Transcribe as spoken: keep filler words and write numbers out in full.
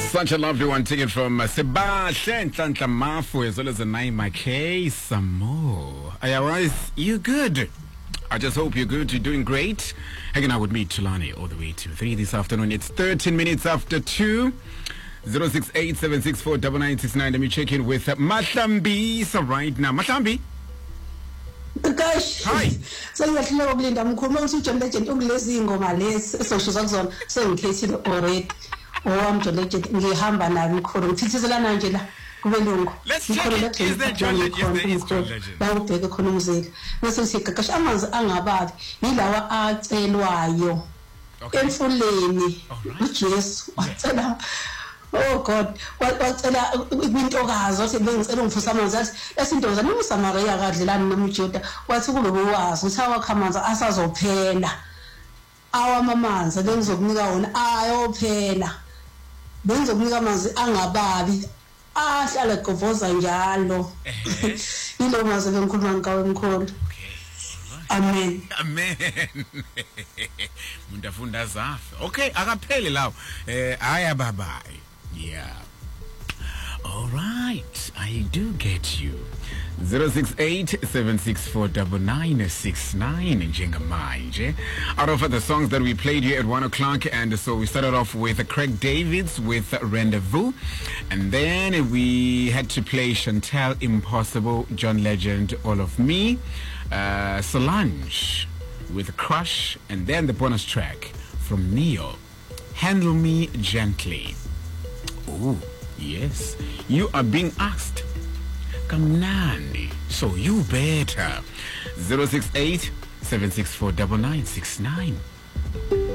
Such a lovely one taken from uh, Sebastian Tlantamafu as well as the Naima K. Samo. Otherwise, you good. I just hope you're good. You're doing great. Hanging out with me, Tulani, all the way to three this afternoon. It's thirteen minutes after two. zero six eight seven six four nine nine six nine. Let me check in with uh, Mahlambi. So right now, Mahlambi. Gosh. Hi. So you actually have Linda Mukuma uthi John Legend ungilezi ingoma lesi esoshuza kuzona sengikhethile already. Oh, I'm John Legend ngihamba nayo mkhulu ngithithizelana nje la kube lungu. Let's check it. Is there John Legend? Is there John Legend? La ubheke khona umzeli. Bese siqeqesha amanzi angababi yilawa acelwayo. Emfuleni. uJesu wacela. Oh God, wacela kwintokazi wathi bengicela ungifisa amanzi athi esintokazi noma uSamaria kadlelani nomJuda wathi kube wazi uthi awakha amanzi asazophela awamamanzi bengizokunika wona ayophela bengizokunika amanzi angababi ahlala govoza njalo yilo maze bengikhuluma ngawe emkhulu. Amen. Amen. Muntu afunda zafe. Okay, akaphele lawo. Eh aya bye bye. Yeah. All right, I do get you. zero six eight seven six four nine nine six nine Njengamanje. Out of the songs that we played here at one o'clock, and so we started off with Craig Davids with Rendezvous, and then we had to play Chantel Impossible, John Legend, All of Me, uh, Solange with Crush, and then the bonus track from Neo, Handle Me Gently. Oh, yes, you are being asked. Kamnani, so you better. zero six eight seven six four nine nine six nine.